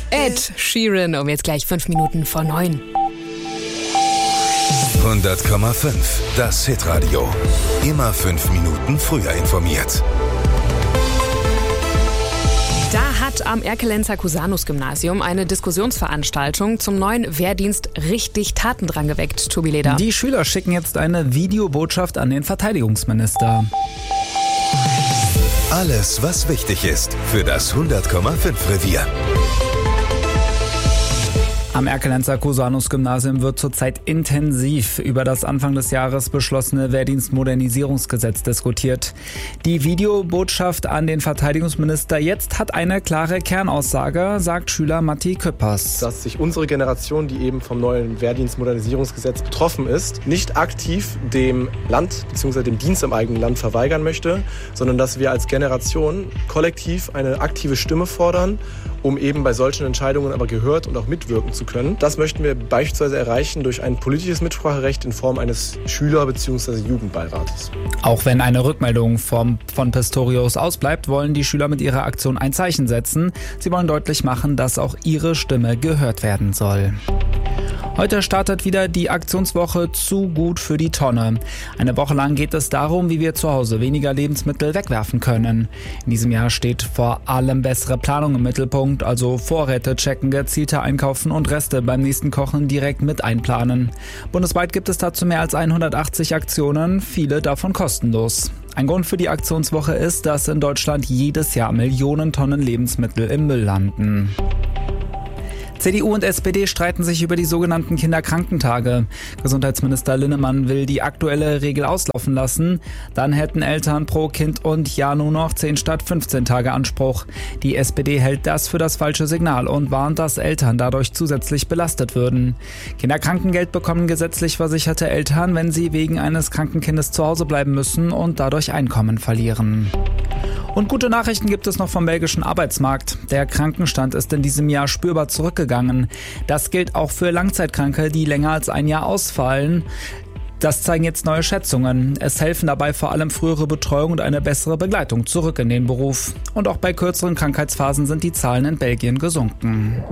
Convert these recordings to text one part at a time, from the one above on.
Ed Sheeran, um jetzt gleich 5 Minuten vor 9. 100,5, das Hitradio. Immer 5 Minuten früher informiert. Da hat am Erkelenzer Cusanus-Gymnasium eine Diskussionsveranstaltung zum neuen Wehrdienst richtig Tatendrang geweckt, Tobi Leder. Die Schüler schicken jetzt eine Videobotschaft an den Verteidigungsminister. Alles, was wichtig ist für das 100,5 Revier. Am Erkelenzer Cusanus-Gymnasium wird zurzeit intensiv über das Anfang des Jahres beschlossene Wehrdienstmodernisierungsgesetz diskutiert. Die Videobotschaft an den Verteidigungsminister jetzt hat eine klare Kernaussage, sagt Schüler Matti Küppers. Dass sich unsere Generation, die eben vom neuen Wehrdienstmodernisierungsgesetz betroffen ist, nicht aktiv dem Land bzw. dem Dienst im eigenen Land verweigern möchte, sondern dass wir als Generation kollektiv eine aktive Stimme fordern, um eben bei solchen Entscheidungen aber gehört und auch mitwirken zu können. Das möchten wir beispielsweise erreichen durch ein politisches Mitspracherecht in Form eines Schüler- bzw. Jugendbeirates. Auch wenn eine Rückmeldung von Pistorius ausbleibt, wollen die Schüler mit ihrer Aktion ein Zeichen setzen. Sie wollen deutlich machen, dass auch ihre Stimme gehört werden soll. Heute startet wieder die Aktionswoche Zu gut für die Tonne. Eine Woche lang geht es darum, wie wir zu Hause weniger Lebensmittel wegwerfen können. In diesem Jahr steht vor allem bessere Planung im Mittelpunkt, also Vorräte checken, gezielter einkaufen und Reste beim nächsten Kochen direkt mit einplanen. Bundesweit gibt es dazu mehr als 180 Aktionen, viele davon kostenlos. Ein Grund für die Aktionswoche ist, dass in Deutschland jedes Jahr Millionen Tonnen Lebensmittel im Müll landen. CDU und SPD streiten sich über die sogenannten Kinderkrankentage. Gesundheitsminister Linnemann will die aktuelle Regel auslaufen lassen. Dann hätten Eltern pro Kind und Jahr nur noch 10 statt 15 Tage Anspruch. Die SPD hält das für das falsche Signal und warnt, dass Eltern dadurch zusätzlich belastet würden. Kinderkrankengeld bekommen gesetzlich versicherte Eltern, wenn sie wegen eines kranken Kindes zu Hause bleiben müssen und dadurch Einkommen verlieren. Und gute Nachrichten gibt es noch vom belgischen Arbeitsmarkt. Der Krankenstand ist in diesem Jahr spürbar zurückgegangen. Das gilt auch für Langzeitkranke, die länger als ein Jahr ausfallen. Das zeigen jetzt neue Schätzungen. Es helfen dabei vor allem frühere Betreuung und eine bessere Begleitung zurück in den Beruf. Und auch bei kürzeren Krankheitsphasen sind die Zahlen in Belgien gesunken.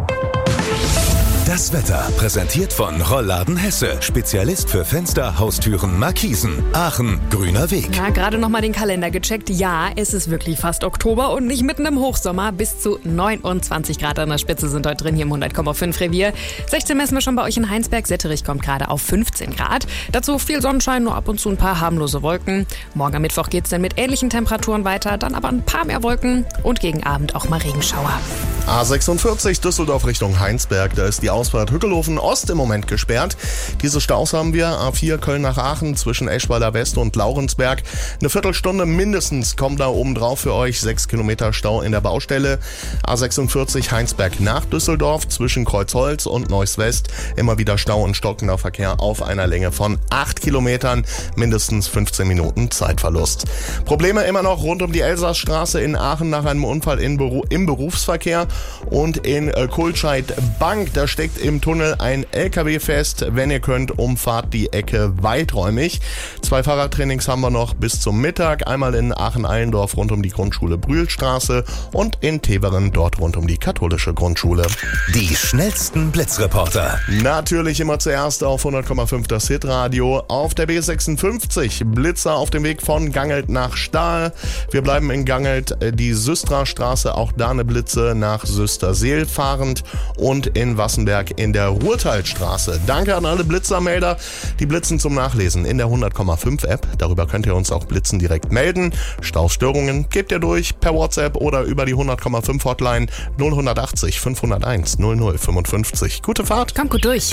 Das Wetter präsentiert von Rollladen Hesse. Spezialist für Fenster, Haustüren, Markisen. Aachen, grüner Weg. Ja, gerade nochmal den Kalender gecheckt. Ja, es ist wirklich fast Oktober und nicht mitten im Hochsommer. Bis zu 29 Grad an der Spitze sind heute drin hier im 100,5 Revier. 16 messen wir schon bei euch in Heinsberg. Setterich kommt gerade auf 15 Grad. Dazu viel Sonnenschein, nur ab und zu ein paar harmlose Wolken. Morgen am Mittwoch geht's dann mit ähnlichen Temperaturen weiter. Dann aber ein paar mehr Wolken und gegen Abend auch mal Regenschauer. A46 Düsseldorf Richtung Heinsberg. Da ist die Ausfahrt Hückelhofen Ost im Moment gesperrt. Diese Staus haben wir. A4 Köln nach Aachen zwischen Eschweiler West und Laurensberg. Eine Viertelstunde mindestens kommt da oben drauf für euch. 6 Kilometer Stau in der Baustelle. A46 Heinsberg nach Düsseldorf zwischen Kreuzholz und Neuss West. Immer wieder Stau und stockender Verkehr auf einer Länge von 8 Kilometern. Mindestens 15 Minuten Zeitverlust. Probleme immer noch rund um die Elsassstraße in Aachen nach einem Unfall im Berufsverkehr. Und in Kultscheid-Bank, da steckt im Tunnel ein LKW fest. Wenn ihr könnt, umfahrt die Ecke weiträumig. 2 Fahrradtrainings haben wir noch bis zum Mittag. Einmal in Aachen-Allendorf rund um die Grundschule Brühlstraße und in Teveren dort rund um die katholische Grundschule. Die schnellsten Blitzreporter. Natürlich immer zuerst auf 100,5 das Hitradio. Auf der B56 Blitzer auf dem Weg von Gangelt nach Stahl. Wir bleiben in Gangelt, die Süstrastraße, auch da eine Blitze nach Süsterseel fahrend und in Wassenberg in der Ruhrtalstraße. Danke an alle Blitzermelder, die blitzen zum Nachlesen in der 100,5 App. Darüber könnt ihr uns auch Blitzen direkt melden. Staustörungen gebt ihr durch per WhatsApp oder über die 100,5 Hotline 0180 501 0055. Gute Fahrt. Kommt gut durch.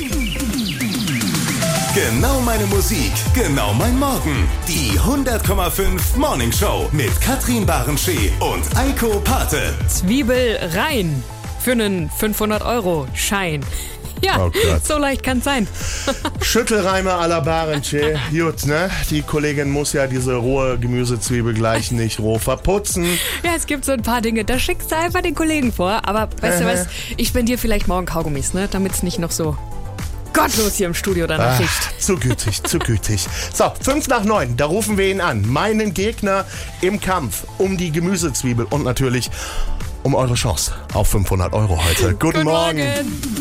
Genau meine Musik, genau mein Morgen. Die 100,5 Morning Show mit Katrin Barenschee und Eiko Pate. Zwiebel rein für einen 500-Euro-Schein. Ja, Oh Gott. so leicht kann's sein. Schüttelreime à la Barenschee. Gut, ne? Die Kollegin muss ja diese rohe Gemüsezwiebel gleich nicht roh verputzen. Ja, es gibt so ein paar Dinge, da schickst du einfach den Kollegen vor. Aber weißt du was, ich spendiere vielleicht morgen Kaugummis, ne? Damit es nicht noch so gottlos hier im Studio danach riecht. Zu gütig, zu gütig. So, 8:55, da rufen wir ihn an. Meinen Gegner im Kampf um die Gemüsezwiebel und natürlich um eure Chance auf 500 € heute. Guten Morgen.